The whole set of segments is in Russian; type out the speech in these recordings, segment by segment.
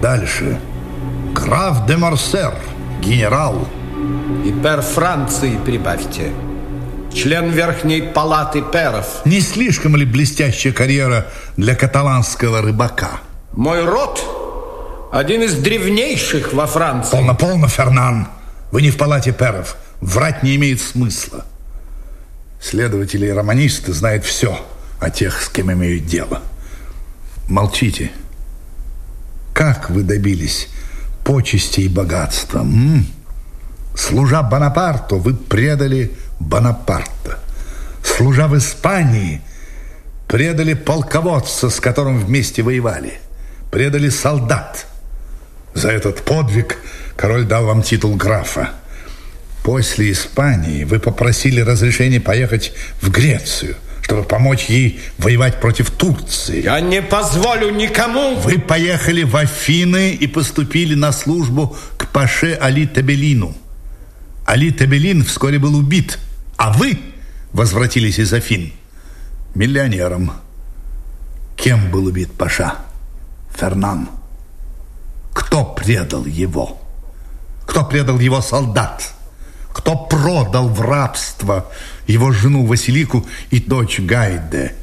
Дальше. Граф де Морсер, генерал. И пер Франции прибавьте. Член Верхней палаты перов. Не слишком ли блестящая карьера для каталанского рыбака? Мой род один из древнейших во Франции. Полно, Фернан. Вы не в палате перов. Врать не имеет смысла. Следователи и романисты знают все о тех, с кем имеют дело. Молчите. Как вы добились почести и богатства? Служа Бонапарту, вы предали Бонапарта. Служа в Испании, предали полководца, с которым вместе воевали. Предали солдат. За этот подвиг король дал вам титул графа. После Испании вы попросили разрешения поехать в Грецию, чтобы помочь ей воевать против Турции. Я не позволю никому. Вы поехали в Афины и поступили на службу к паше Али Табелину. Али Табелин вскоре был убит, а вы возвратились из Афин миллионером. Кем был убит паша? Фернан. Кто предал его? Кто предал его солдат? Кто продал в рабство его жену Василику и дочь Гайде?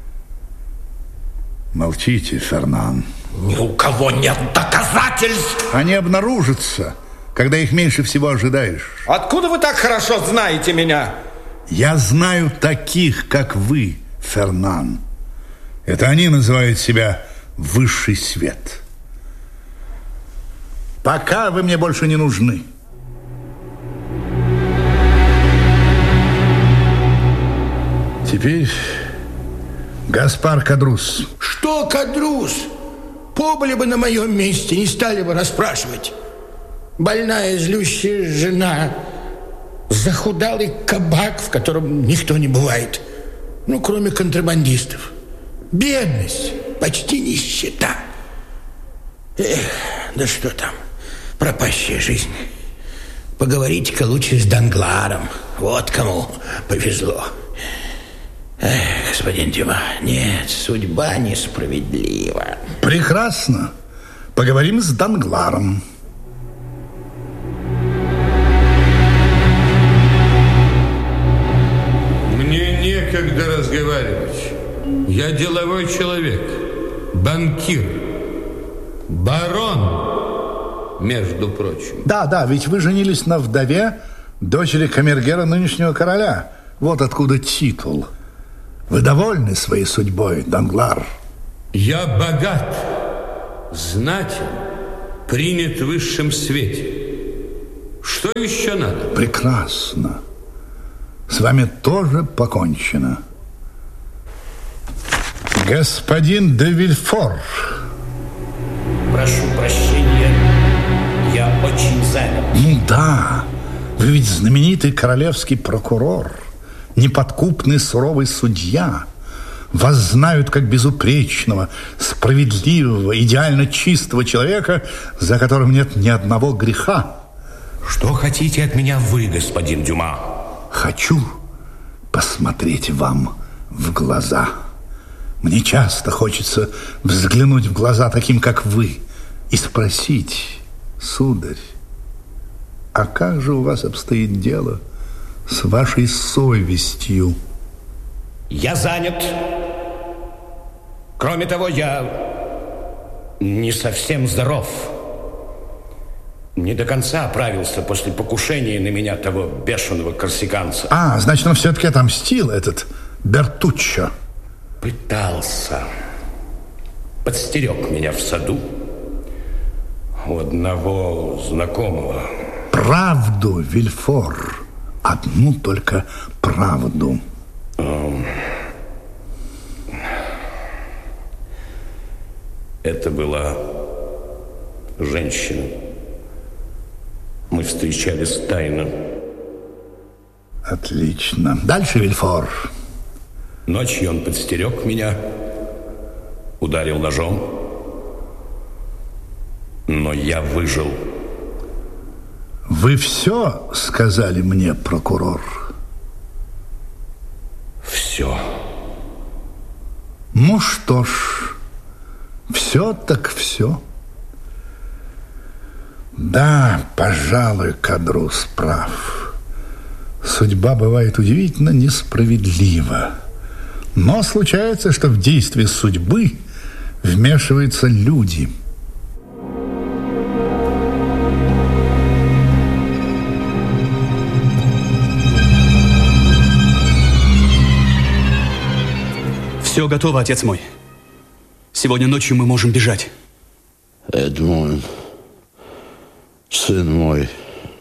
Молчите, Фернан. Ни у кого нет доказательств. Они обнаружатся, когда их меньше всего ожидаешь. Откуда вы так хорошо знаете меня? Я знаю таких, как вы, Фернан. Это они называют себя высший свет. Пока вы мне больше не нужны. Теперь Гаспар Кадрус. Что Кадрус? Побыли бы на моем месте, не стали бы расспрашивать. Больная, злющая жена, захудалый кабак, в котором никто не бывает, ну, кроме контрабандистов. Бедность, почти нищета. Эх, да что там, пропащая жизнь. Поговорите-ка лучше с Дангларом. Вот кому повезло. Эх, господин Дюма, нет, судьба несправедлива. Прекрасно. Поговорим с Дангларом. Мне некогда разговаривать. Я деловой человек, банкир, барон, между прочим. Да, ведь вы женились на вдове дочери камергера нынешнего короля. Вот откуда титул. Вы довольны своей судьбой, Данглар? Я богат, знатен, принят в высшем свете. Что еще надо? Прекрасно. С вами тоже покончено. Господин де Вильфор. Прошу прощения, я очень занят. Ну да, вы ведь знаменитый королевский прокурор, неподкупный суровый судья. Вас знают как безупречного, справедливого, идеально чистого человека, за которым нет ни одного греха. Что хотите от меня вы, господин Дюма? Хочу посмотреть вам в глаза. Мне часто хочется взглянуть в глаза таким, как вы, и спросить: сударь, а как же у вас обстоит дело с вашей совестью? Я занят. Кроме того, я не совсем здоров. Не до конца оправился после покушения на меня того бешеного корсиканца. Значит, он все-таки отомстил, этот Бертуччо. Пытался. Подстерег меня в саду у одного знакомого. Правду, Вильфор. Одну только правду. Это была женщина. Мы встречались тайно. Отлично. Дальше, Вильфор. Ночью он подстерег меня, ударил ножом, но я выжил. Вы все сказали мне, прокурор? Все. Ну что ж, все так все. Да, пожалуй, Кадрус прав. Судьба бывает удивительно несправедлива. Но случается, что в действие судьбы вмешиваются люди. Все готово, отец мой. Сегодня ночью мы можем бежать. Эдмон, сын мой,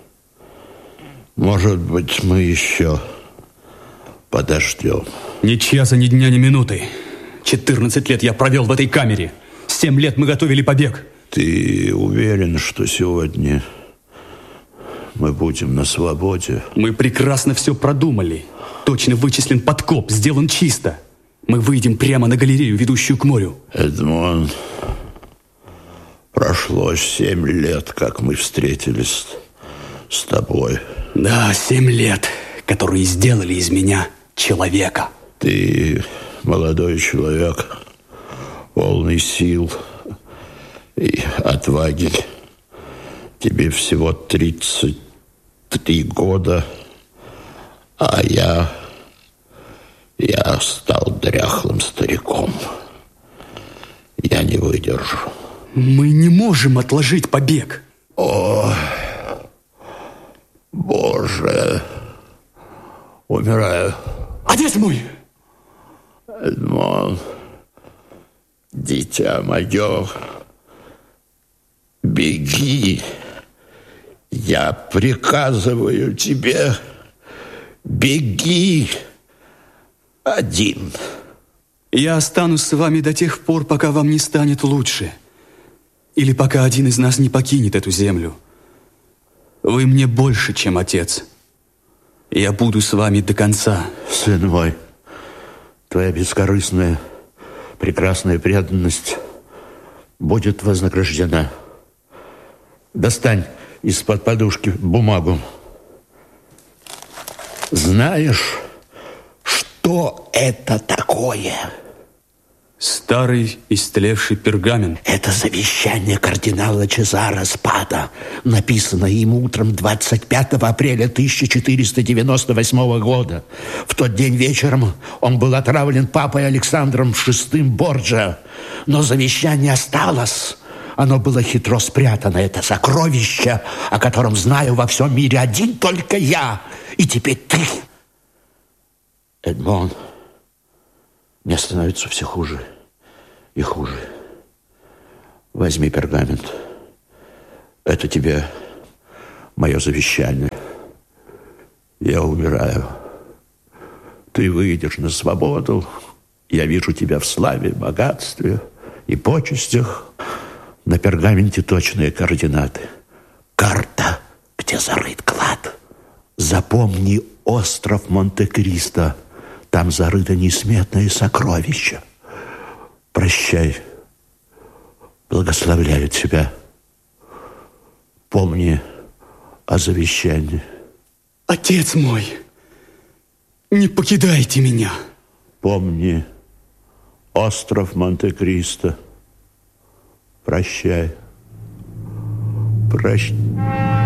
может быть, мы еще подождем. Ни часа, ни дня, ни минуты. 14 лет я провел в этой камере. 7 лет мы готовили побег. Ты уверен, что сегодня мы будем на свободе? Мы прекрасно все продумали. Точно вычислен подкоп, сделан чисто. Мы выйдем прямо на галерею, ведущую к морю. Эдмон, прошло 7 лет, как мы встретились с тобой. Да, 7 лет, которые сделали из меня человека. Ты молодой человек, полный сил и отваги. Тебе всего 33 года, а я стал дряхлым стариком. Я не выдержу. Мы не можем отложить побег. О, Боже, умираю. Отец мой! Эдмон, дитя мое, беги. Я приказываю тебе, беги один. Я останусь с вами до тех пор, пока вам не станет лучше. Или пока один из нас не покинет эту землю. Вы мне больше, чем отец. Я буду с вами до конца. Сын мой, твоя бескорыстная, прекрасная преданность будет вознаграждена. Достань из-под подушки бумагу. Знаешь, что это такое? Старый истлевший пергамент. Это завещание кардинала Чезаро Спада, написанное им утром 25 апреля 1498 года. В тот день вечером он был отравлен папой Александром VI Борджиа. Но завещание осталось. Оно было хитро спрятано. Это сокровище, о котором знаю во всем мире один только я. И теперь ты. Эдмон, мне становится все хуже и хуже. Возьми пергамент. Это тебе мое завещание. Я умираю. Ты выйдешь на свободу. Я вижу тебя в славе, богатстве и почестях. На пергаменте точные координаты. Карта, где зарыт клад. Запомни остров Монте-Кристо. Там зарыто несметное сокровище. Прощай. Благословляю тебя. Помни о завещании. Отец мой, не покидайте меня. Помни остров Монте-Кристо. Прощай. Прощай.